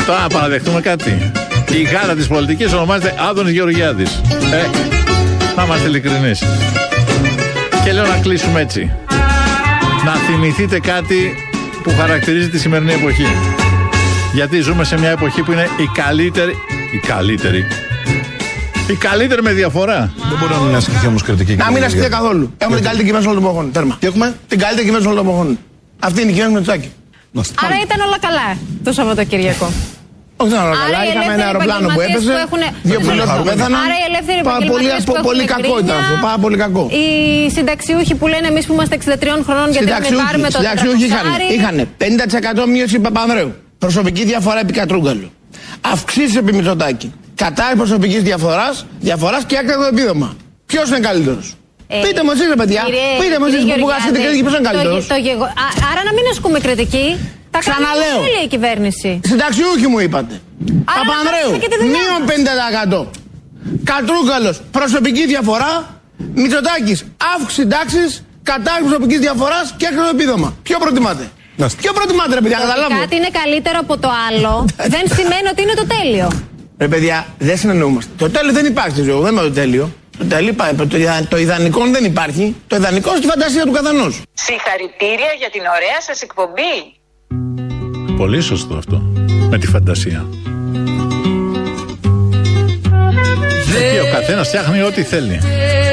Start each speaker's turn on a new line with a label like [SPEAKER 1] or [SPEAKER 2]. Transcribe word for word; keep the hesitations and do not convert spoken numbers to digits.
[SPEAKER 1] Τώρα παραδεχτούμε κάτι. Η γάτα της πολιτικής ονομάζεται Άδωνης Γεωργιάδης. Ε, να είμαστε ειλικρινείς. Και λέω να κλείσουμε έτσι. Να θυμηθείτε κάτι που χαρακτηρίζει τη σημερινή εποχή. Γιατί ζούμε σε μια εποχή που είναι η καλύτερη. Η καλύτερη. Η καλύτερη με διαφορά.
[SPEAKER 2] Δεν μπορεί να μην ασκηθεί όμως κριτική.
[SPEAKER 3] Να μην ασκηθεί καθόλου. Έχουμε την καλύτερη κυβέρνηση όλων των εποχών. Τέρμα. Τι έχουμε? Την καλύτερη κυβέρνηση όλων των εποχών. Αυτή είναι η κυβέρνηση Μητσοτάκη.
[SPEAKER 4] Άρα ήταν όλα καλά το Σαββατοκύριακο.
[SPEAKER 3] Όχι, δεν ήταν όλα καλά. Είχαμε ένα αεροπλάνο που έπεσε. Δύο πιλότοι που πέθαναν.
[SPEAKER 4] Άρα οι ελεύθεροι
[SPEAKER 3] επαγγελματίες που έχουν πολύ κακό ήταν αυτό. Πάρα πολύ κακό.
[SPEAKER 4] Οι συνταξιούχοι που λένε εμείς που είμαστε εξήντα τριών χρονών γιατί δεν πάρουμε το
[SPEAKER 3] συνταξιούχοι είχαν πενήντα τοις εκατό μείωση Παπανδρέου. Προσωπική διαφορά επί Κατρούγκαλου. Αυξήσεις επί Μητσοτάκη. Κατάρρευση προσωπικής διαφοράς, διαφοράς και έκτακτο επίδομα. Ποιος είναι καλύτερος? Ε, Πείτε μου εσείς, ρε παιδιά. Κύριε, Πείτε μου εσείς που ασκείτε κριτική, ποιος είναι καλύτερος?
[SPEAKER 4] Το, το γεγο... Α, άρα να μην ασκούμε κριτική. Τα
[SPEAKER 3] ξαναλέω.
[SPEAKER 4] Θέλει η κυβέρνηση.
[SPEAKER 3] Συνταξιούχοι μου είπατε. Παπανδρέου, μείον πενήντα τοις εκατό. Κατρούγκαλος, προσωπική διαφορά. Μητσοτάκης, αύξηση συντάξης, κατάρρευση προσωπικής διαφοράς και έκτακτο επίδομα. Ποιο προτιμάτε? Ποιο προτιμάτε, ρε παιδιά, καταλάβω.
[SPEAKER 4] Κάτι είναι καλύτερο από το άλλο δεν σημαίνει ότι είναι το τέλειο.
[SPEAKER 3] Ρε παιδιά, δεν συνεννοούμαστε. Το τέλειο δεν υπάρχει στη ζωή, δεν είναι το τέλειο. Το, τέλειο, το, το ιδανικό δεν υπάρχει. Το ιδανικό είναι στη φαντασία του καθενός.
[SPEAKER 5] Συγχαρητήρια για την ωραία σας εκπομπή.
[SPEAKER 1] Πολύ σωστό αυτό. Με τη φαντασία. Εκεί ο καθένας φτιάχνει ό,τι θέλει.